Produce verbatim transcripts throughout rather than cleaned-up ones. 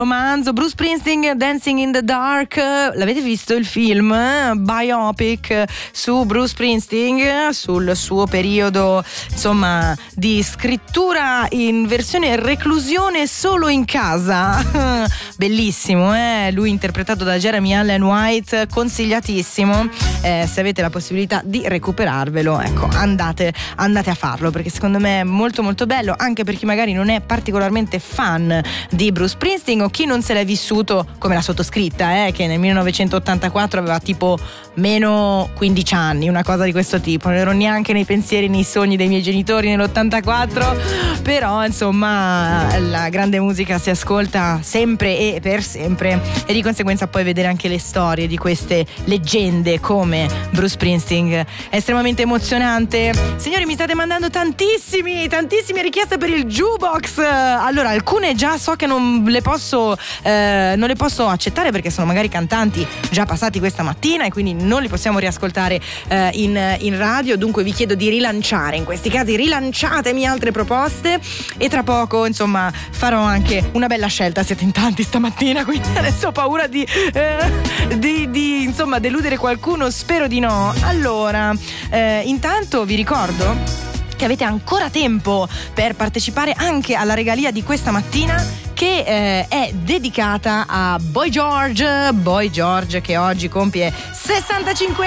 romanzo Bruce Springsteen, Dancing in the Dark. L'avete visto il film biopic su Bruce Springsteen, sul suo periodo insomma di scrittura in versione reclusione solo in casa? Bellissimo, eh? Lui interpretato da Jeremy Allen White, consigliatissimo. Eh, se avete la possibilità di recuperarvelo, ecco, andate, andate a farlo, perché secondo me è molto molto bello, anche per chi magari non è particolarmente fan di Bruce Springsteen o chi non se l'è vissuto come la sottoscritta, eh, che nel millenovecentottantaquattro aveva tipo meno quindici anni, una cosa di questo tipo. Non ero neanche nei pensieri, nei sogni dei miei genitori nell'ottantaquattro, però insomma la grande musica si ascolta sempre e per sempre, e di conseguenza poi vedere anche le storie di queste leggende come Bruce Springsteen è estremamente emozionante. Signori, mi state mandando tantissimi tantissime richieste per il jukebox. Allora, alcune già so che non le posso eh, non le posso accettare perché sono magari cantanti già passati questa mattina e quindi non li possiamo riascoltare eh, in, in radio, dunque vi chiedo di rilanciare, in questi casi rilanciatemi altre proposte e tra poco insomma farò anche una bella scelta. Siete in tanti stamattina, quindi adesso ho paura di, eh, di, di insomma deludere qualcuno, spero di no. Allora, eh, intanto vi ricordo che avete ancora tempo per partecipare anche alla regalia di questa mattina, che eh, è dedicata a Boy George, Boy George che oggi compie sessantacinque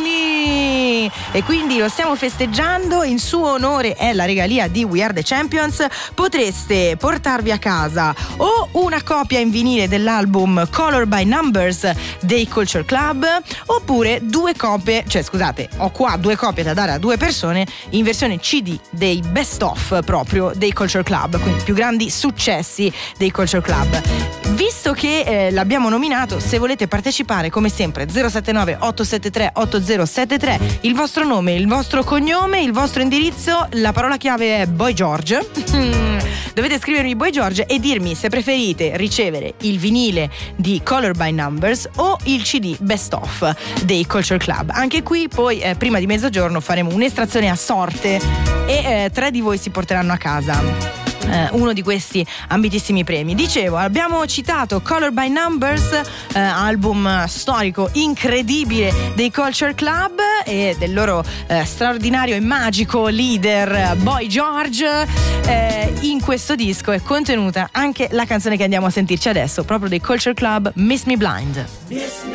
anni e quindi lo stiamo festeggiando. In suo onore è la regalia di We Are The Champions. Potreste portarvi a casa o una copia in vinile dell'album Color by Numbers dei Culture Club, oppure due copie, cioè scusate, ho qua due copie da dare a due persone in versione C D dei best of proprio dei Culture Club, quindi i più grandi successi dei Culture Club. Visto che eh, l'abbiamo nominato, se volete partecipare come sempre zero sette nove otto sette tre otto zero sette tre, il vostro nome, il vostro cognome, il vostro indirizzo, la parola chiave è Boy George. Dovete scrivermi Boy George e dirmi se preferite ricevere il vinile di Color by Numbers o il C D Best Of dei Culture Club. Anche qui poi eh, prima di mezzogiorno faremo un'estrazione a sorte e eh, tre di voi si porteranno a casa Uh, uno di questi ambitissimi premi. Dicevo, abbiamo citato Color by Numbers, uh, album storico incredibile dei Culture Club e del loro uh, straordinario e magico leader Boy George. Uh, in questo disco è contenuta anche la canzone che andiamo a sentirci adesso, proprio dei Culture Club, Miss Me Blind. Miss me